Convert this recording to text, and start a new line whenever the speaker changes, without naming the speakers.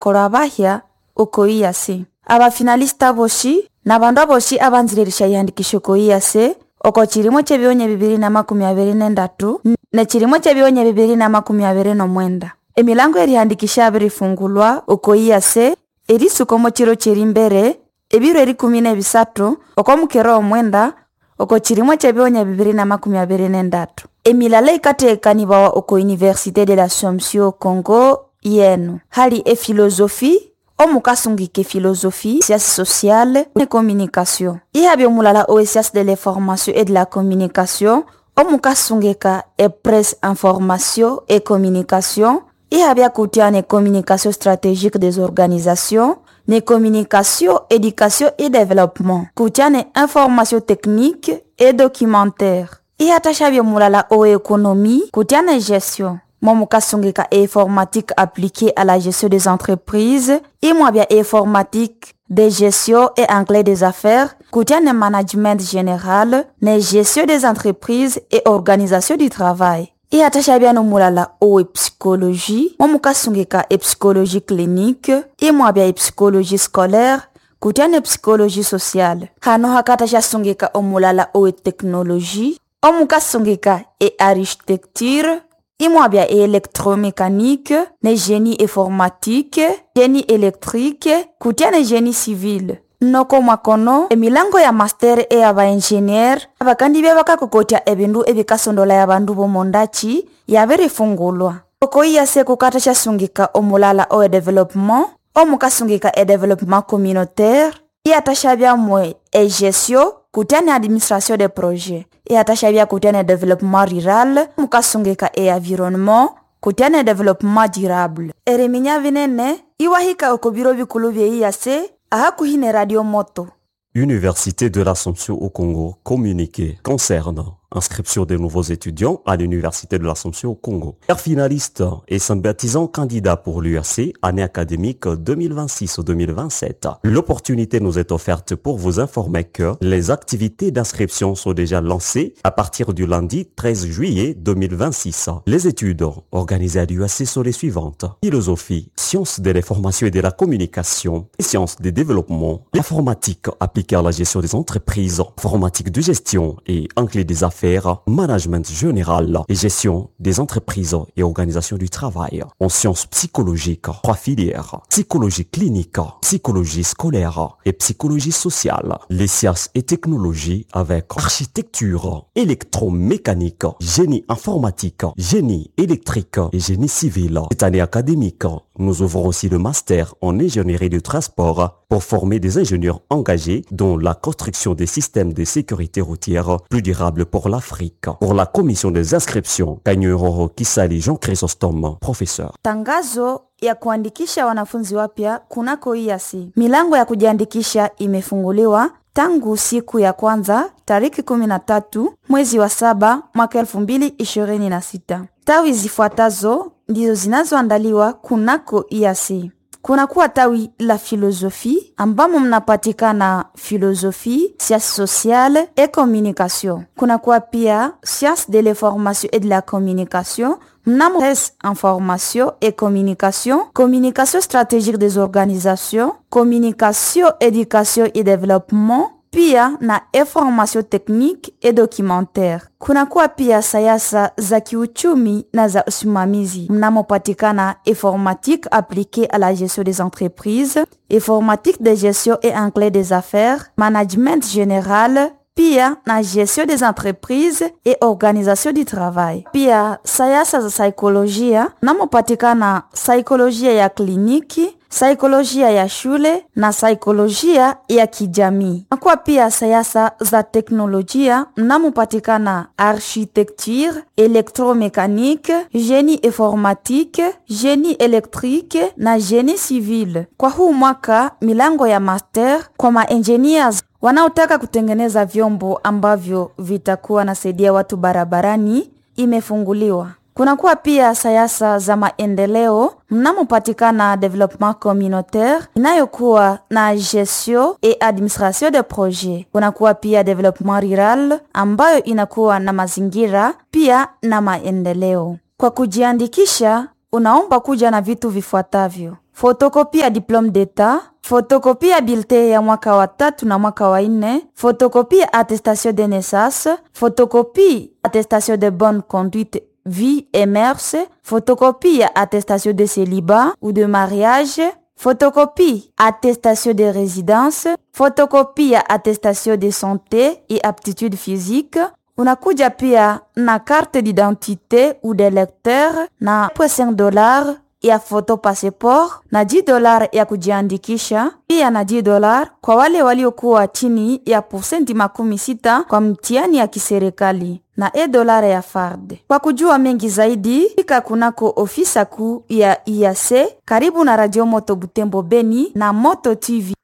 korabahya okoiyase. Abafinalista boshi na bandu aboshi abanzilerisha yandikisho koiyase oko chirimo chebionye 2023 ne chirimo chebionye 2029. Emilango erihandikisha abirifungulwa okoiyase erisukomo chiro chirimbere ebiro 13 oko mukero omwenda oko chirimo chebionye 2023. Emilala ikatekanibawa oko Université de l'Assomption Congo yenu hali philosophie omukasungike philosophie, sciences sociales et communication. Ihabyo mulala o sciences de l'information et de la communication omukasungeka e presse information et communication. Ihabya kutiane communication stratégique des organisations, ne communication, éducation et développement. Kutiane information technique et documentaire. Ihatashabyo mulala o économie, kutiane gestion. Momukasungeka informatique appliquée à la gestion des entreprises, imwabya informatique de gestion et anglais des affaires, kutiane management général, ne gestion des entreprises et organisation du travail. Ihatashabya no mulala o psychologie, momukasungeka psychologie clinique, imwabya psychologie scolaire, kutiane psychologie sociale. Hano hakatashabya omulala o technologie, omukasungeka architecture, imwabya électromécanique, ne génie informatique, génie électrique, kutiane génie civil. Noko mwakono emilango ya master e aba engineer abakandi bakakokotia ebindu ebikasondola ya bandu bomondachi yabirifungulwa. Okoiyase kukatasha sungika omulala o développement, omukasungika développement communautaire, iatashabya mwe gestion kutiane administration des projets. Iatashabya kutiane développement rural, mukasungika environnement, kutiane développement durable. Ereminya vinene iwahika okobiro bikulu byeyase ahakuhine radio moto.
Université de l'Assomption au Congo, communiqué concerne inscription des nouveaux étudiants à l'Université de l'Assomption au Congo. Finaliste et sympathisant candidat pour l'UAC, année académique 2026-2027. L'opportunité nous est offerte pour vous informer que les activités d'inscription sont déjà lancées à partir du lundi 13 juillet 2026. Les études organisées à l'UAC sont les suivantes. Philosophie, sciences de l'information et de la communication, sciences des développements, l'informatique appliquée à la gestion des entreprises, informatique de gestion et anglais des affaires, management général et gestion des entreprises et organisation du travail. En sciences psychologiques, 3 filières, psychologie clinique, psychologie scolaire et psychologie sociale. Les sciences et technologies avec architecture, électromécanique, génie informatique, génie électrique et génie civil. Cette année académique, nous ouvrons aussi le master en ingénierie du transport pour former des ingénieurs engagés dans la construction des systèmes de sécurité routière plus durables pour l'Afrique. Pour la commission des inscriptions, Kanyuroro Kisali Jean Chrysostome, professeur.
Tangazo ya kuandikisha wanafunzi wapya kunako IAC. Milango ya kujiandikisha imefunguliwa tangu siku ya kwanza tariki 13 mwezi wa 7 mwaka 2026. Tawi zifuatazo ndizo zinazoandaliwa kunako IAC. Kunakuwa tawi la philosophie ambamo mnapatikana philosophie, sciences sociales et communication. Kunakuwa pia sciences de l'information et de la communication, mnamo presse information et communication, communication stratégique des organisations, communication, éducation et développement, pia na information technique et documentaire. Kunakuwa pia sayasa za kiuchumi na za usimamizi. Mnamopatikana informatique appliquée à la gestion des entreprises, informatique de gestion et anglais des affaires, management général, pia na gestion des entreprises et organisation du travail. Pia sayasa za saikolojia, mnamopatikana saikolojia ya kliniki, saikolojia ya shule na saikolojia ya kijamii. Kwa pia sayasa za teknolojia mnamopatikana architecture, électromécanique, génie informatique, génie électrique na génie civil. Kwa huu mwaka milango ya master kwa ma-engineers wanaotaka kutengeneza vyombo ambavyo vitakuwa nasaidia watu barabarani imefunguliwa. Kunakuwa pia sayasa za maendeleo mnamopatikana développement communautaire inayokuwa na gestion et administration de projet. Kunakuwa pia développement rural ambayo inakuwa na mazingira pia na maendeleo. Kwa kujiandikisha unaomba kuja na vitu vifuatavyo: fotokopia ya diplome d'etat, fotokopia ya bulletin ya mwaka wa 3 na mwaka wa 4, fotokopia attestation de naissance, fotokopia attestation de bonne conduite vie et mœurs, photocopie attestation de célibat ou de mariage, photocopie attestation de résidence, photocopie attestation de santé et aptitude physique. Unakuja pia na carte d'identité ou de lecteur na $5 ya photo passeport na $10 ya kujiandikisha, pia na $10 kwa wale waliokuwa chini ya % 60 kwa mtihani ya kiserikali na $1 ya FARD. Kwa kujua mengi zaidi, fika kunako ofisa kuu ya IAC karibu na Radio Moto Butembo Beni na Moto TV.